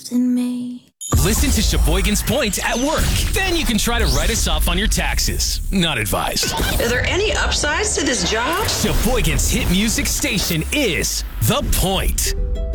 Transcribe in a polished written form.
left in me. Listen to Sheboygan's Point at work. Then you can try to write us off on your taxes. Not advised. Are there any upsides to this job? Sheboygan's hit music station is The Point.